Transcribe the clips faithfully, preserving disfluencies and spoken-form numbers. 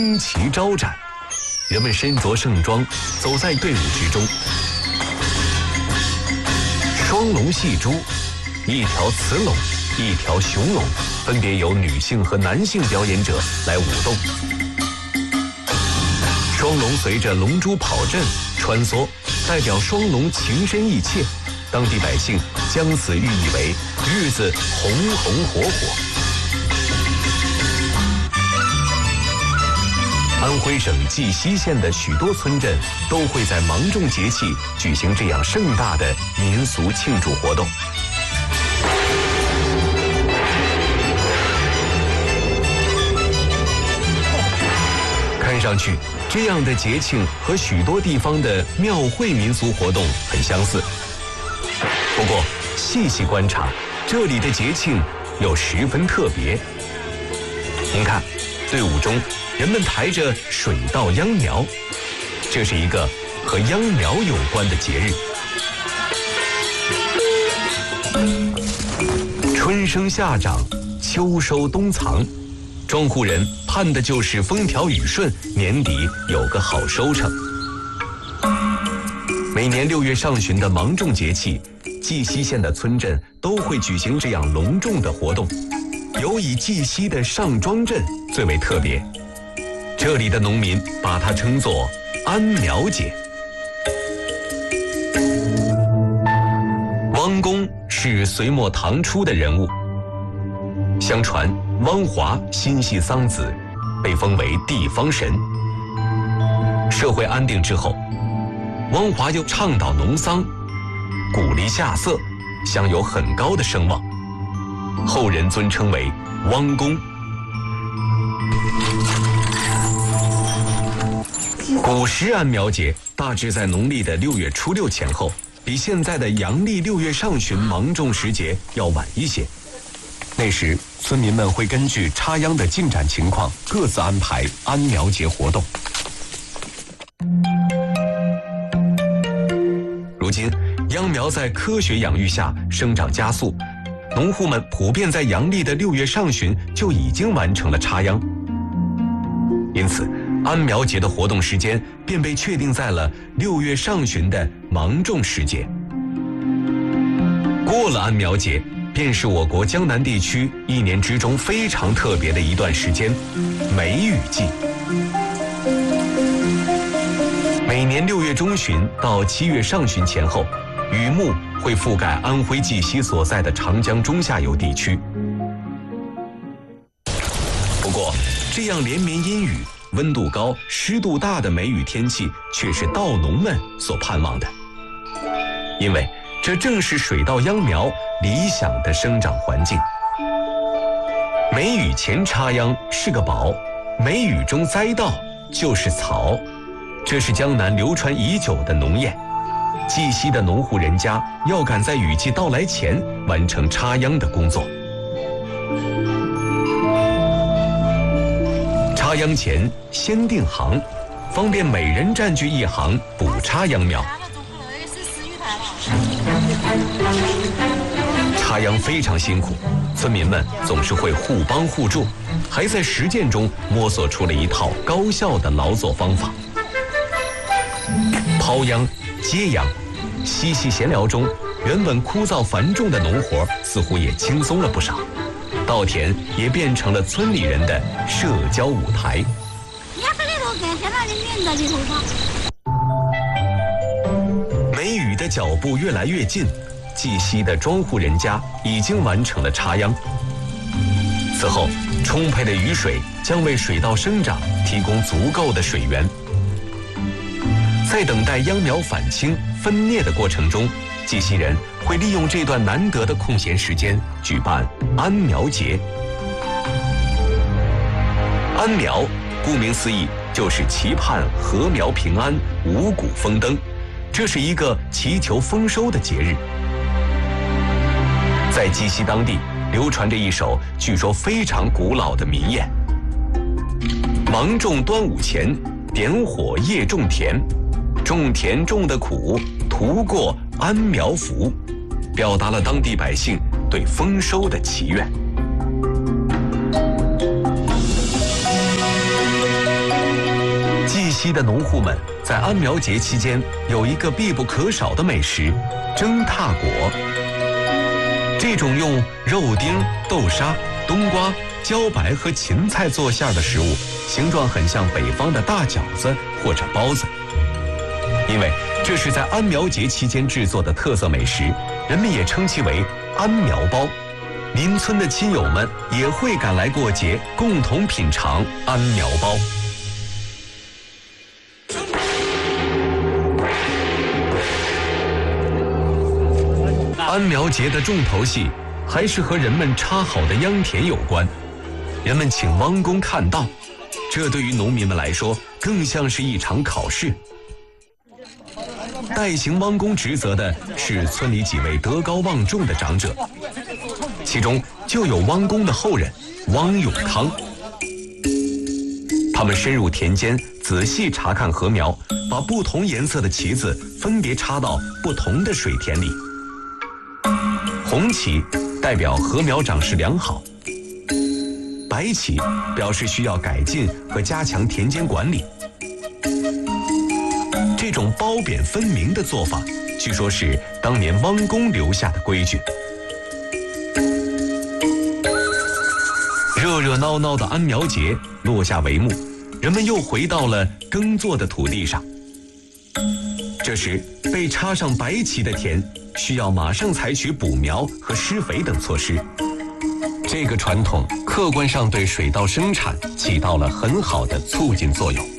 旌旗招展，人们身着盛装，走在队伍之中。双龙戏珠，一条雌龙，一条雄龙，分别由女性和男性表演者来舞动。双龙随着龙珠跑阵穿梭，代表双龙情深意切。当地百姓将此寓意为日子红红火火。安徽省绩溪县的许多村镇都会在芒种节气举行这样盛大的民俗庆祝活动。看上去，这样的节庆和许多地方的庙会民俗活动很相似。不过，细细观察，这里的节庆又十分特别。您看，队伍中人们抬着水稻秧苗，这是一个和秧苗有关的节日。春生夏长，秋收冬藏，庄户人盼的就是风调雨顺，年底有个好收成。每年六月上旬的芒种节气，绩溪县的村镇都会举行这样隆重的活动，尤以绩溪的上庄镇最为特别。这里的农民把它称作安苗节。汪公是隋末唐初的人物，相传汪华心系桑梓，被封为地方神。社会安定之后，汪华又倡导农桑，鼓励下色，享有很高的声望，后人尊称为汪公。古时安苗节大致在农历的六月初六前后，比现在的阳历六月上旬芒种时节要晚一些。那时村民们会根据插秧的进展情况，各自安排安苗节活动。如今秧苗在科学养育下生长加速，农户们普遍在阳历的六月上旬就已经完成了插秧，因此安苗节的活动时间便被确定在了六月上旬的芒种时节。过了安苗节，便是我国江南地区一年之中非常特别的一段时间——梅雨季。每年六月中旬到七月上旬前后，雨幕会覆盖安徽绩溪所在的长江中下游地区。不过，这样连绵阴雨、温度高、湿度大的梅雨天气却是稻农们所盼望的，因为这正是水稻秧苗理想的生长环境。梅雨前插秧是个宝，梅雨中栽稻就是草，这是江南流传已久的农谚。绩溪的农户人家要赶在雨季到来前完成插秧的工作。插秧前先定行，方便每人占据一行补插秧苗。插秧非常辛苦，村民们总是会互帮互助，还在实践中摸索出了一套高效的劳作方法。抛秧、接秧，嬉戏闲聊中，原本枯燥繁重的农活似乎也轻松了不少，稻田也变成了村里人的社交舞台。梅雨的脚步越来越近，绩溪的庄户人家已经完成了插秧。此后，充沛的雨水将为水稻生长提供足够的水源。在等待秧苗返青分蘖的过程中，绩溪人会利用这段难得的空闲时间举办安苗节。安苗顾名思义，就是期盼禾苗平安、五谷丰登，这是一个祈求丰收的节日。在绩溪当地流传着一首据说非常古老的民谚：芒种端午前，点火夜种田，种田种的苦，图过安苗福，表达了当地百姓对丰收的祈愿。 西的农户们在安苗节期间有一个必不可少的美食——蒸踏果。这种用肉丁、豆沙、冬瓜、茭白和芹菜做馅的食物，形状很像北方的大饺子或者包子。因为这是在安苗节期间制作的特色美食，人们也称其为安苗包。邻村的亲友们也会赶来过节，共同品尝安苗包。安苗节的重头戏还是和人们插好的秧田有关。人们请汪公看稻，这对于农民们来说更像是一场考试。代行汪公职责的是村里几位德高望重的长者，其中就有汪公的后人汪永康。他们深入田间，仔细查看禾苗，把不同颜色的旗子分别插到不同的水田里。红旗代表禾苗长势良好，白旗表示需要改进和加强田间管理。这种褒贬分明的做法，据说是当年汪公留下的规矩。热热闹闹的安苗节落下帷幕，人们又回到了耕作的土地上。这时，被插上白旗的田需要马上采取补苗和施肥等措施。这个传统客观上对水稻生产起到了很好的促进作用。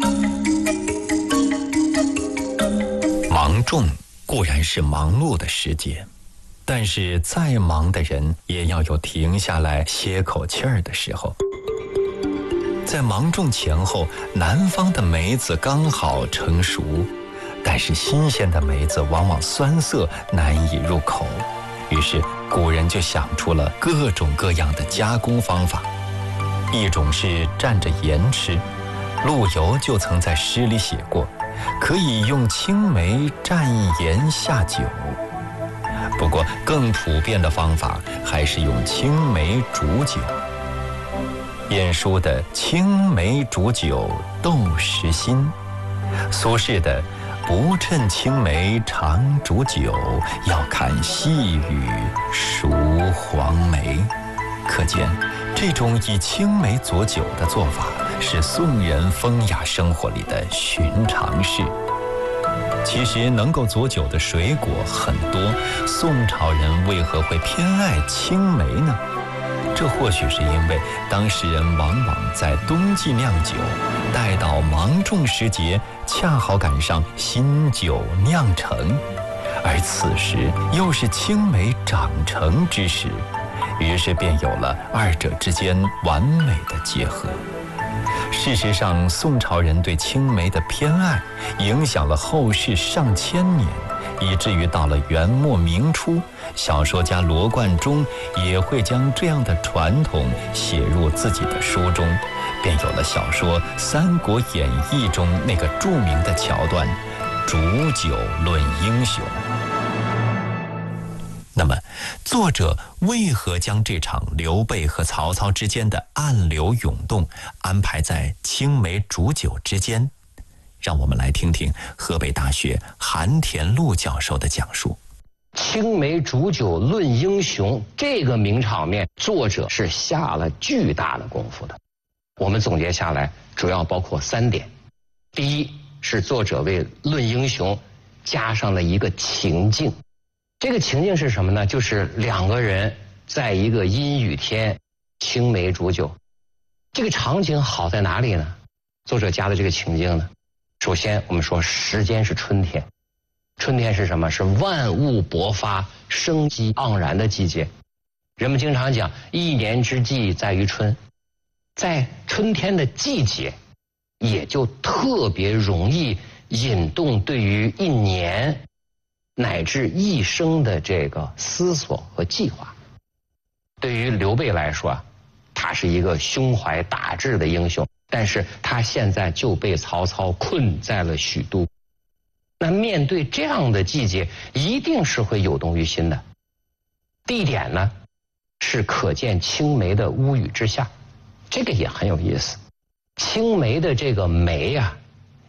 芒种固然是忙碌的时节，但是再忙的人也要有停下来歇口气儿的时候。在芒种前后，南方的梅子刚好成熟，但是新鲜的梅子往往酸涩难以入口，于是古人就想出了各种各样的加工方法。一种是蘸着盐吃，陆游就曾在诗里写过，可以用青梅蘸盐下酒。不过更普遍的方法还是用青梅煮酒。晏殊的青梅煮酒斗时新，苏轼的不趁青梅常煮酒，要看细雨熟黄梅。可见这种以青梅佐酒的做法是宋人风雅生活里的寻常事。其实能够佐酒的水果很多，宋朝人为何会偏爱青梅呢？这或许是因为当时人往往在冬季酿酒，待到芒种时节，恰好赶上新酒酿成，而此时又是青梅长成之时，于是便有了二者之间完美的结合。事实上，宋朝人对青梅的偏爱影响了后世上千年，以至于到了元末明初，小说家罗贯中也会将这样的传统写入自己的书中，便有了小说《三国演义》中那个著名的桥段“煮酒论英雄”。那么，作者为何将这场刘备和曹操之间的暗流涌动安排在青梅煮酒之间？让我们来听听河北大学韩田禄教授的讲述。 青梅煮酒论英雄这个名场面，作者是下了巨大的功夫的。我们总结下来主要包括三点。第一，是作者为论英雄加上了一个情境。这个情境是什么呢？就是两个人在一个阴雨天青梅煮酒。这个场景好在哪里呢？作者加的这个情境呢，首先我们说时间是春天。春天是什么？是万物勃发、生机盎然的季节。人们经常讲一年之计在于春，在春天的季节也就特别容易引动对于一年乃至一生的这个思索和计划。对于刘备来说啊，他是一个胸怀大志的英雄，但是他现在就被曹操困在了许都。那面对这样的季节，一定是会有动于心的。地点呢，是可见青梅的屋宇之下，这个也很有意思。青梅的这个梅啊，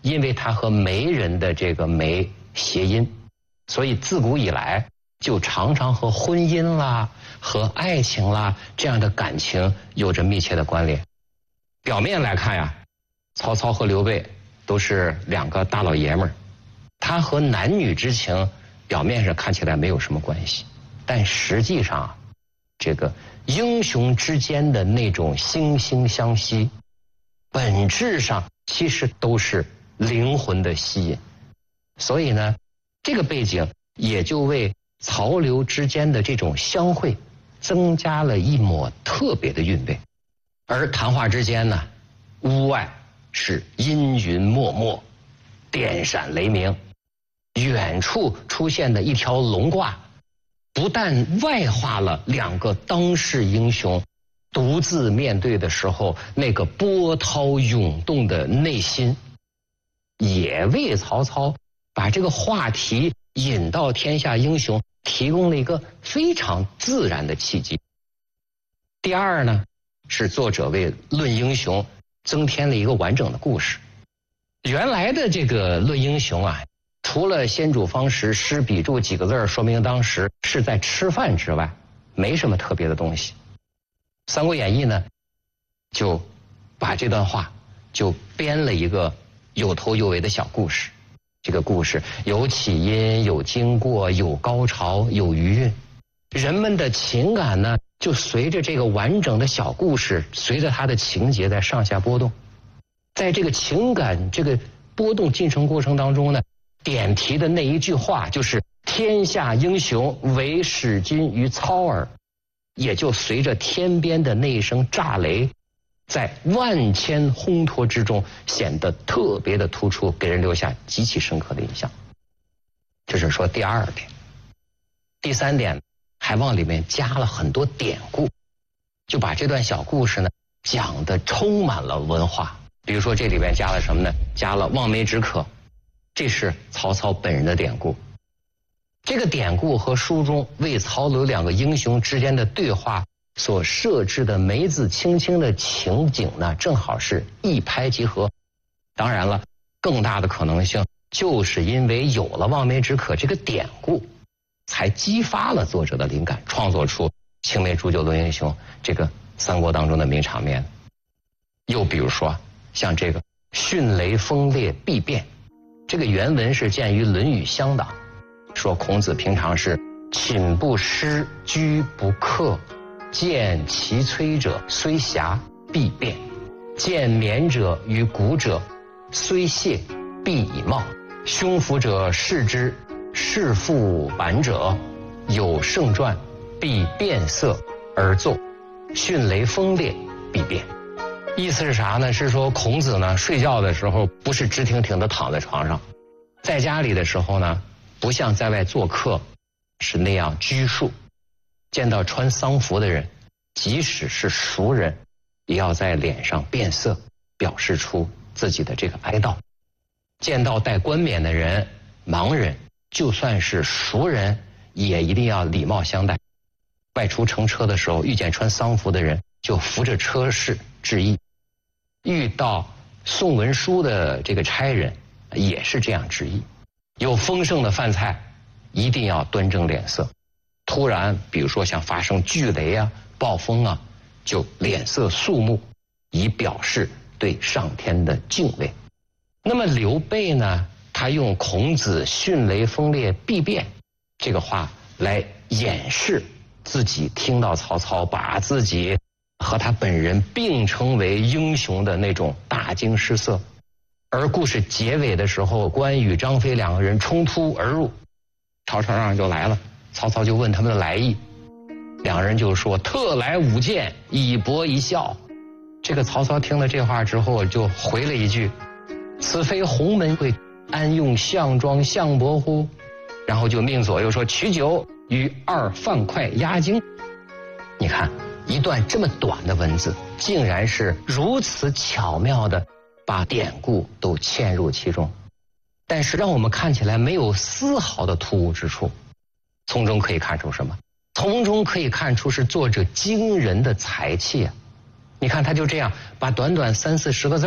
因为它和媒人的这个媒谐音，所以自古以来就常常和婚姻啦、和爱情啦这样的感情有着密切的关联。表面来看呀，曹操和刘备都是两个大老爷们儿，他和男女之情表面上看起来没有什么关系，但实际上啊，这个英雄之间的那种惺惺相惜，本质上其实都是灵魂的吸引。所以呢，这个背景也就为曹刘之间的这种相会增加了一抹特别的韵味。而谈话之间呢，屋外是阴云漠漠，电闪雷鸣，远处出现的一条龙挂，不但外化了两个当世英雄独自面对的时候那个波涛涌动的内心，也为曹操把这个话题引到天下英雄提供了一个非常自然的契机。第二呢，是作者为论英雄增添了一个完整的故事。原来的这个论英雄啊，除了先主方时施笔注几个字说明当时是在吃饭之外，没什么特别的东西。三国演义呢，就把这段话就编了一个有头有尾的小故事。这个故事有起因，有经过，有高潮，有余韵。人们的情感呢，就随着这个完整的小故事，随着它的情节在上下波动。在这个情感这个波动进程过程当中呢，点题的那一句话就是天下英雄唯使君于操耳，也就随着天边的那一声炸雷，在万千烘托之中显得特别的突出，给人留下极其深刻的印象。这是说第二点。第三点还往里面加了很多典故，就把这段小故事呢讲得充满了文化。比如说这里边加了什么呢？加了望梅止渴，这是曹操本人的典故。这个典故和书中为曹刘两个英雄之间的对话所设置的梅子青青的情景呢，正好是一拍即合。当然了，更大的可能性就是因为有了望梅止渴这个典故，才激发了作者的灵感，创作出青梅煮酒论英雄这个三国当中的名场面。又比如说像这个迅雷锋烈必变，这个原文是见于《论语乡党》，说孔子平常是寝不施，居不克，见其摧者虽瑕必变，见冕者于骨者虽懈必以貌，胸腹者视之，视腹板者有胜传，必变色而奏，迅雷锋烈必变。意思是啥呢？是说孔子呢睡觉的时候不是直挺挺的躺在床上，在家里的时候呢不像在外做客是那样拘束，见到穿丧服的人，即使是熟人也要在脸上变色，表示出自己的这个哀悼。见到戴冠冕的人，盲人，就算是熟人也一定要礼貌相待。外出乘车的时候遇见穿丧服的人，就扶着车室致意。遇到送文书的这个差人也是这样致意。有丰盛的饭菜一定要端正脸色，突然比如说像发生巨雷啊、暴风啊，就脸色肃穆，以表示对上天的敬畏。那么刘备呢，他用孔子迅雷锋烈必变这个话来掩饰自己听到曹操把自己和他本人并称为英雄的那种大惊失色。而故事结尾的时候，关羽、张飞两个人冲突而入，曹操让就来了，曹操就问他们的来意，两人就说特来舞剑，以博一笑。这个曹操听了这话之后，就回了一句：此非鸿门会，安用项庄项伯乎？然后就命左右说取酒与二饭快压惊。你看一段这么短的文字，竟然是如此巧妙的把典故都嵌入其中，但是让我们看起来没有丝毫的突兀之处。从中可以看出什么？从中可以看出是作者惊人的才气啊！你看他就这样把短短三四十个字